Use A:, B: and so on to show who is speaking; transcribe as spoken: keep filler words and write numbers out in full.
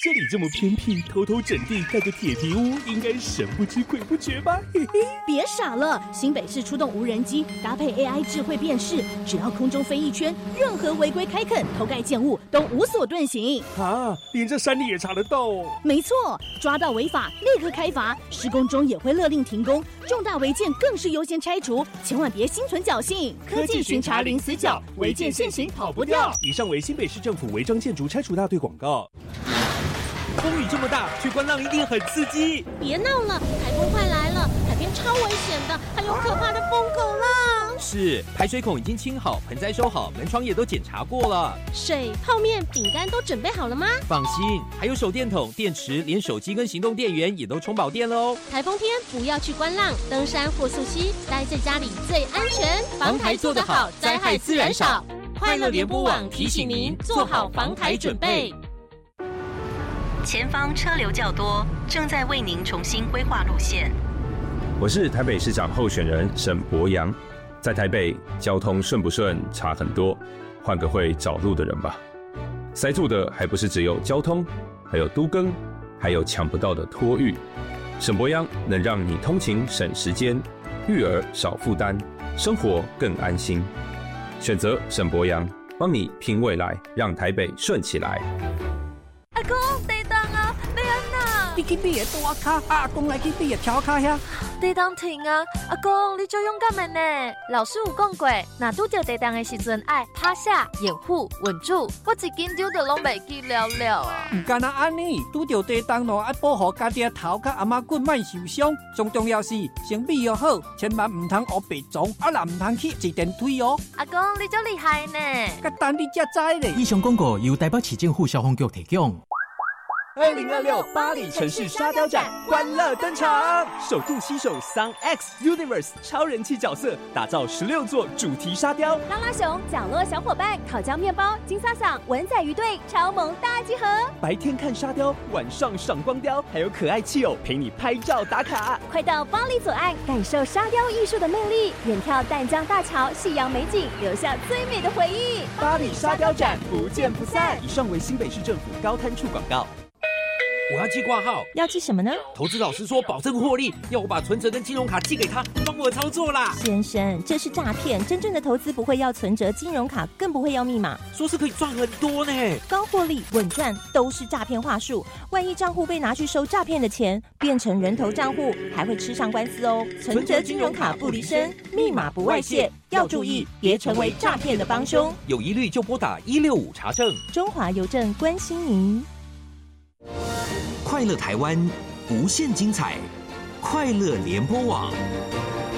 A: 这里这么偏僻，偷偷整地盖个铁皮屋，应该神不知鬼不觉吧？嘿嘿，
B: 别傻了，新北市出动无人机，搭配 A I 智慧辨识，只要空中飞一圈，任何违规开垦、偷盖建物都无所遁形。
A: 啊，连这山里也查得到哦？
B: 没错，抓到违法立刻开罚，施工中也会勒令停工，重大违建更是优先拆除，千万别心存侥幸。
A: 科技巡查零死角，违建现行跑不掉。以上为新北市政府违章建筑拆除大队广告。风雨这么大，去观浪一定很刺激。
C: 别闹了，台风快来了，海边超危险的，还有可怕的疯狗浪。
D: 是，排水孔已经清好，盆栽收好，门窗也都检查过了。
C: 水、泡面、饼干都准备好了吗？
D: 放心，还有手电筒、电池，连手机跟行动电源也都充饱电了哦。
C: 台风天不要去观浪、登山或溯溪，待在家里最安全。
D: 防台做得好，灾害自然少。
C: 快乐联播网提醒您做好防台准备。
E: 前方车流较多，正在为您重新规划路线。
F: 我是台北市长候选人沈伯洋，在台北交通顺不顺差很多，换个会找路的人吧。塞住的还不是只有交通，还有都更，还有抢不到的托育。沈伯洋能让你通勤省时间，育儿少负担，生活更安心。选择沈伯洋，帮你拼未来，让台北顺起来。
G: 阿公，地动啊，要安哪？
H: 你去你的大卡，阿公来去你的跳卡遐。
G: 地动停啊！阿公，你足勇敢的呢。老师有讲过，若拄到地动的时阵，爱趴下、掩护、稳住。我一紧张就拢袂记了了啊！
H: 唔干那安尼，拄到地动咯，爱保护家己的头甲阿妈骨莫受伤。最重要是先备要好，千万唔通学白撞，啊啦唔通去坐电梯哦。
G: 阿公，你足厉害呢！
H: 甲等你才知咧。
I: 以上广告由台北市政府消防局提供。
A: 二零二六巴黎城市沙雕展欢乐登场，首度携手 Sun X Universe 超人气角色，打造十六座主题沙雕。
J: 拉拉熊、角落小伙伴、烤焦面包、金萨桑、文仔鱼队超萌大集合。
A: 白天看沙雕，晚上赏光雕，还有可爱气友陪你拍照打卡。
J: 快到巴黎左岸，感受沙雕艺术的魅力，远眺淡江大桥、夕阳美景，留下最美的回忆。
A: 巴黎沙雕展不见不散。以上为新北市政府高滩处广告。
D: 我要寄挂号，
G: 要寄什么呢？
D: 投资老师说保证获利，要我把存折跟金融卡寄给他，帮我操作啦。
G: 先生，这是诈骗，真正的投资不会要存折、金融卡，更不会要密码。
D: 说是可以赚很多呢，
G: 高获利、稳赚都是诈骗话术。万一账户被拿去收诈骗的钱，变成人头账户，还会吃上官司哦。存折、金融卡不离身，密码不外泄，要注意，别成为诈骗的帮凶。
D: 有疑虑就拨打一六五查证。
G: 中华邮政关心您。
K: 快乐台湾，无限精彩，快乐联播网。